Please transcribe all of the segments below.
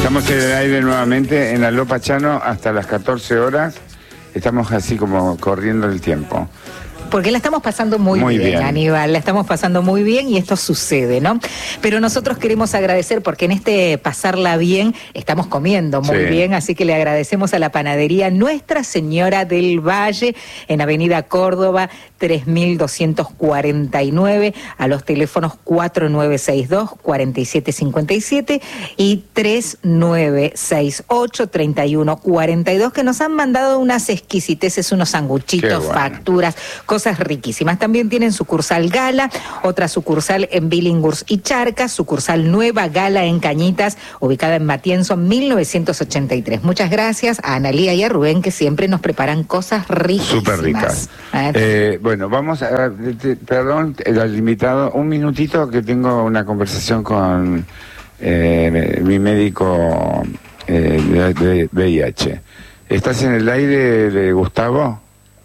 Estamos en el aire nuevamente en Aló Pachano hasta las 14 horas. Estamos así como corriendo el tiempo. Porque la estamos pasando muy bien, Aníbal, la estamos pasando muy bien y esto sucede, ¿no? Pero nosotros queremos agradecer porque en este pasarla bien estamos comiendo muy bien, así que le agradecemos a la panadería Nuestra Señora del Valle en Avenida Córdoba 3249, a los teléfonos 4962-4757 y 3968-3142, que nos han mandado unas exquisiteces, unos sanguchitos, facturas, cosas riquísimas. También tienen sucursal Gala, otra sucursal en Billinghurst y Charcas, sucursal Nueva Gala en Cañitas, ubicada en Matienzo 1983. Muchas gracias a Analía y a Rubén, que siempre nos preparan cosas riquísimas. Súper ricas. Bueno, vamos a... perdón, el invitado, un minutito que tengo una conversación con mi médico de VIH. ¿Estás en el aire de Gustavo?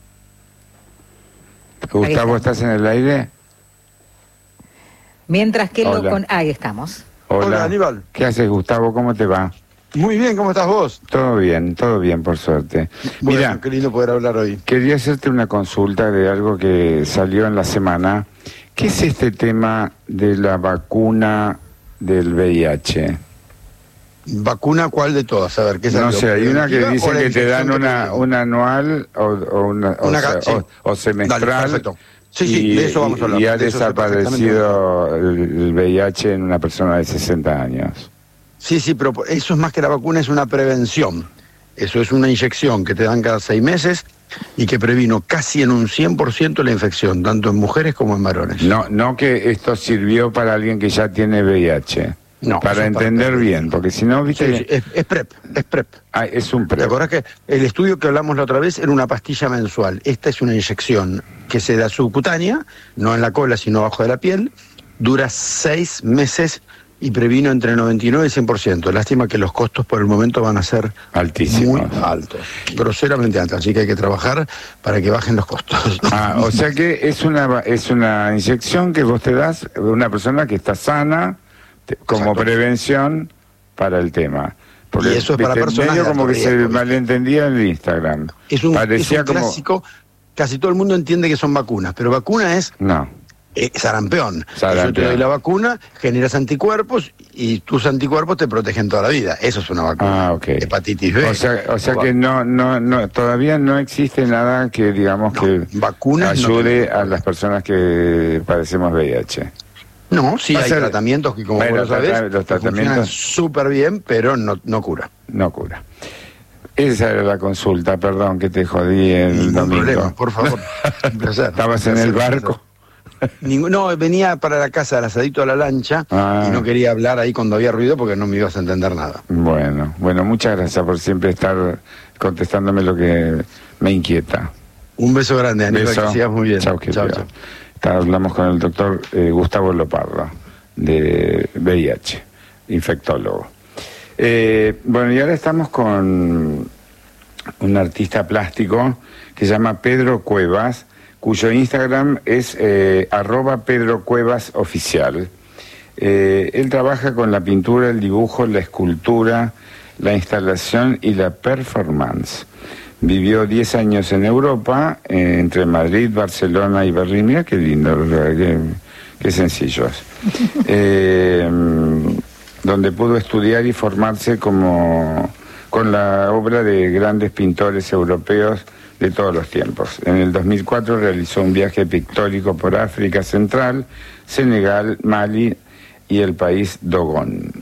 Gustavo, ¿estás en el aire? Mientras que ahí estamos. Hola, Aníbal. ¿Qué haces, Gustavo? ¿Cómo te va? Muy bien, ¿cómo estás vos? Todo bien, por suerte. Bueno, mira, qué lindo poder hablar hoy. Quería hacerte una consulta de algo que salió en la semana. ¿Qué es este tema de la vacuna del VIH? ¿Vacuna cuál de todas? A ver, ¿qué salió? No sé, hay una que dice que te dan una anual o semestral. Dale, perfecto. Sí, de eso vamos a hablar. Y ha desaparecido el VIH en una persona de 60 años. Sí, pero eso es más que la vacuna, es una prevención. Eso es una inyección que te dan cada 6 meses y que previno casi en un 100% la infección, tanto en mujeres como en varones. No que esto sirvió para alguien que ya tiene VIH. No, para entender bien, porque si no, viste... Sí, es PrEP. Ah, es un PrEP. ¿Te acordás que el estudio que hablamos la otra vez era una pastilla mensual? Esta es una inyección que se da subcutánea, no en la cola, sino abajo de la piel, dura 6 meses y previno entre 99 y 100%. Lástima que los costos por el momento van a ser altísimos, muy altos, groseramente altos, así que hay que trabajar para que bajen los costos. O sea que es una inyección que vos te das a una persona que está sana, como prevención para el tema. Porque y eso es para personas medio como que se malentendía en el Instagram. Es un clásico, casi todo el mundo entiende que son vacunas, pero vacuna es... No. Sarampión. Yo te doy la vacuna, generas anticuerpos y tus anticuerpos te protegen toda la vida. Eso es una vacuna. Hepatitis B. O sea que no, todavía no existe nada que digamos que ayude a las personas que padecemos VIH. No, sí hay tratamientos que, como vos sabés, los tratamientos súper bien, pero no cura. No cura. Esa era la consulta, perdón que te jodí el domingo. Problema, por favor. Un placer. ¿Estabas en el barco? No, venía para la casa del asadito a la lancha y no quería hablar ahí cuando había ruido porque no me ibas a entender nada. Bueno, muchas gracias por siempre estar contestándome lo que me inquieta. Un beso grande, Aníbal, que sigas muy bien. Chau. Hablamos con el doctor Gustavo Lopardo, de VIH, infectólogo. Bueno, y ahora estamos con un artista plástico que se llama Pedro Cuevas, cuyo Instagram es @PedroCuevasOficial. Él trabaja con la pintura, el dibujo, la escultura, la instalación y la performance. Vivió 10 años en Europa, entre Madrid, Barcelona y Berlín. Mira qué lindo, qué sencillos. Donde pudo estudiar y formarse con la obra de grandes pintores europeos de todos los tiempos. En el 2004 realizó un viaje pictórico por África Central, Senegal, Mali y el país Dogon.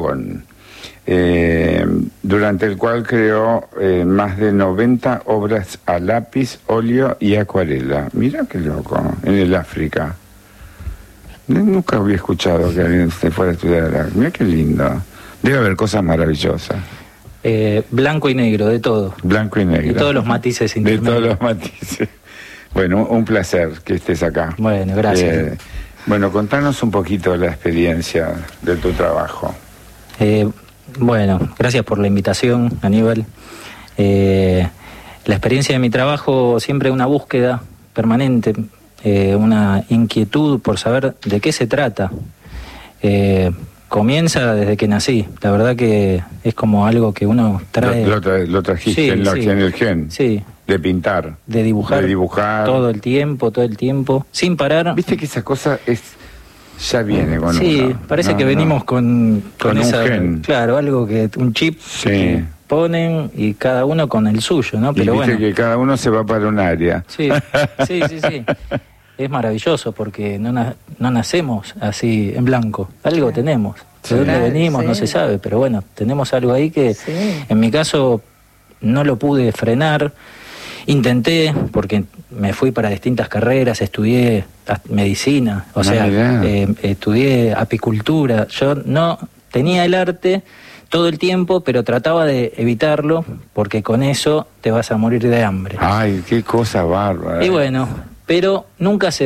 Durante el cual creó más de 90 obras a lápiz, óleo y acuarela. Mira qué loco, en el África. Nunca había escuchado que alguien se fuera a estudiar. Mira qué lindo. Debe haber cosas maravillosas. Blanco y negro, de todo. Blanco y negro. De todos los matices intermedios. De todos los matices. Bueno, un placer que estés acá. Bueno, gracias. Bueno, contanos un poquito la experiencia de tu trabajo. Bueno, gracias por la invitación, Aníbal. La experiencia de mi trabajo siempre una búsqueda permanente, una inquietud por saber de qué se trata. comienza desde que nací. La verdad que es como algo que uno trae. Lo trajiste Sí, en sí. el gen. Sí. De pintar. De dibujar. Todo el tiempo, sin parar. Viste que esa cosa ya viene con sí, uno. parece que venimos con esa, un gen. Claro, algo que, un chip que ponen y cada uno con el suyo, ¿no? Pero y viste bueno. que cada uno se va para un área. Sí. Es maravilloso porque no nacemos así en blanco. Algo tenemos. De dónde venimos no se sabe, pero bueno, tenemos algo ahí que en mi caso no lo pude frenar. Intenté, porque me fui para distintas carreras, estudié medicina, estudié apicultura. Yo no tenía el arte todo el tiempo, pero trataba de evitarlo, porque con eso te vas a morir de hambre. Ay, qué cosa bárbara. Y bueno, pero nunca se